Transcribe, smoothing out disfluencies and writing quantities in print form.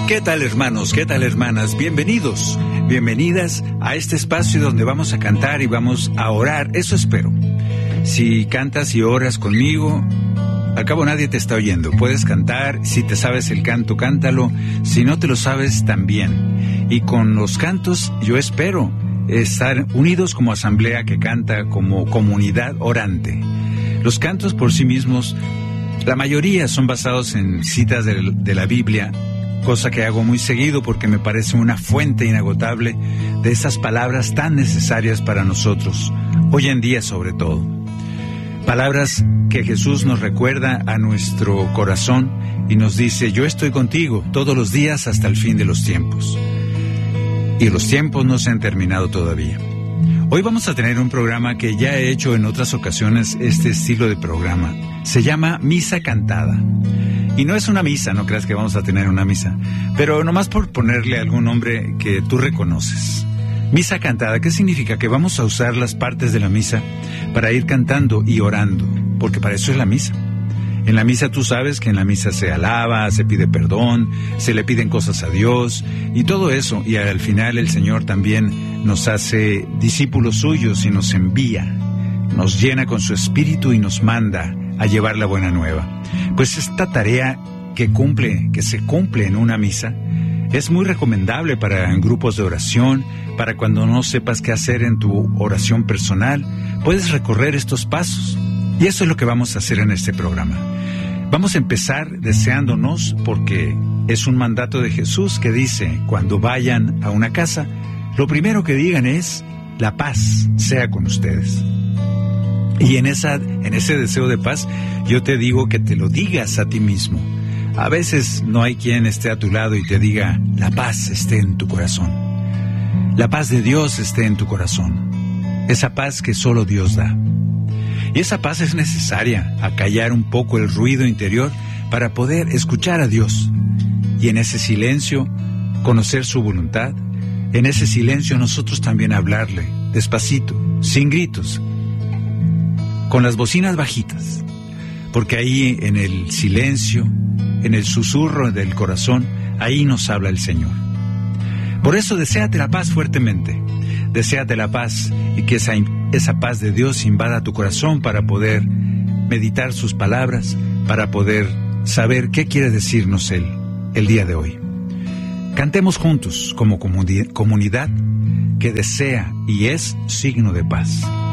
¿Qué tal, hermanos? ¿Qué tal, hermanas? Bienvenidos, bienvenidas a este espacio donde vamos a cantar y vamos a orar. Eso espero. Si cantas y oras conmigo, al cabo nadie te está oyendo. Puedes cantar, si te sabes el canto, cántalo. Si no te lo sabes, también. Y con los cantos, yo espero estar unidos como asamblea que canta, como comunidad orante. Los cantos por sí mismos, la mayoría son basados en citas de la Biblia, cosa que hago muy seguido porque me parece una fuente inagotable de esas palabras tan necesarias para nosotros, hoy en día sobre todo. Palabras que Jesús nos recuerda a nuestro corazón y nos dice: yo estoy contigo todos los días hasta el fin de los tiempos. Y los tiempos no se han terminado todavía. Hoy vamos a tener un programa que ya he hecho en otras ocasiones, este estilo de programa. Se llama Misa Cantada. Y no es una misa, no creas que vamos a tener una misa, pero nomás por ponerle algún nombre que tú reconoces. Misa cantada, ¿qué significa? Que vamos a usar las partes de la misa para ir cantando y orando, porque para eso es la misa. En la misa tú sabes que en la misa se alaba, se pide perdón, se le piden cosas a Dios y todo eso, y al final el Señor también nos hace discípulos suyos y nos envía, nos llena con su espíritu y nos manda a llevar la buena nueva. Pues esta tarea que se cumple en una misa es muy recomendable para en grupos de oración, para cuando no sepas qué hacer en tu oración personal, puedes recorrer estos pasos. Y eso es lo que vamos a hacer en este programa. Vamos a empezar deseándonos, porque es un mandato de Jesús que dice: cuando vayan a una casa, lo primero que digan es: la paz sea con ustedes. Y en ese deseo de paz, yo te digo que te lo digas a ti mismo. A veces no hay quien esté a tu lado y te diga: la paz esté en tu corazón. La paz de Dios esté en tu corazón. Esa paz que solo Dios da. Y esa paz es necesaria, acallar un poco el ruido interior para poder escuchar a Dios. Y en ese silencio, conocer su voluntad. En ese silencio nosotros también hablarle, despacito, sin gritos, con las bocinas bajitas, porque ahí en el silencio, en el susurro del corazón, ahí nos habla el Señor. Por eso deséate la paz fuertemente, deséate la paz y que esa paz de Dios invada tu corazón para poder meditar sus palabras, para poder saber qué quiere decirnos Él el día de hoy. Cantemos juntos como comunidad que desea y es signo de paz.